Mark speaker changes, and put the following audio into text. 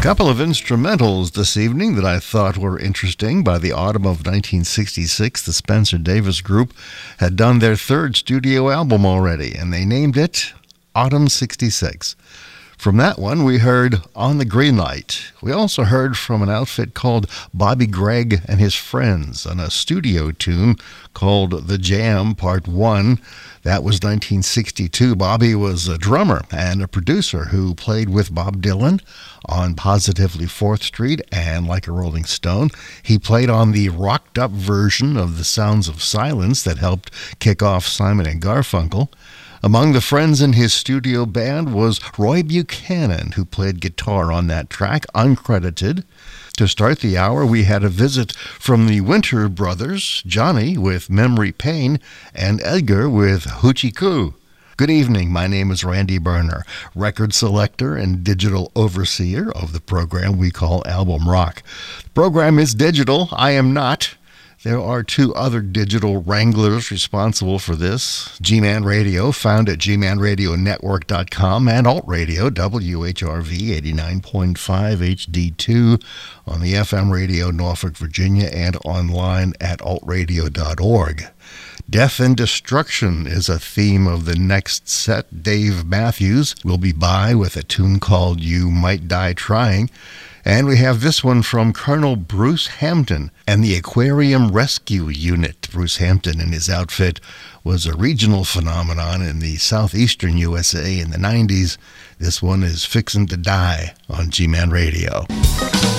Speaker 1: Couple of instrumentals this evening that I thought were interesting. By the autumn of 1966, the Spencer Davis Group had done their third studio album already, and they named it Autumn 66. From that one, we heard On the Green Light. We also heard from an outfit called Bobby Gregg and His Friends on a studio tune called The Jam Part 1. That was 1962. Bobby was a drummer and a producer who played with Bob Dylan on Positively 4th Street and Like a Rolling Stone. He played on the rocked-up version of The Sounds of Silence that helped kick off Simon and Garfunkel. Among the friends in his studio band was Roy Buchanan, who played guitar on that track, uncredited. To start the hour, we had a visit from the Winter Brothers, Johnny with Memory Pain, and Edgar with Hoochie Coo. Good evening, my name is Randy Berner, record selector and digital overseer of the program we call Album Rock. The program is digital, I am not. There are two other digital wranglers responsible for this. G-Man Radio, found at gmanradionetwork.com, and Alt Radio, WHRV 89.5 HD2 on the FM radio Norfolk, Virginia, and online at altradio.org. Death and destruction is a theme of the next set. Dave Matthews will be by with a tune called You Might Die Trying. And we have this one from Colonel Bruce Hampton and the Aquarium Rescue Unit. Bruce Hampton and his outfit was a regional phenomenon in the southeastern USA in the 90s. This one is Fixin' to Die on G-Man Radio.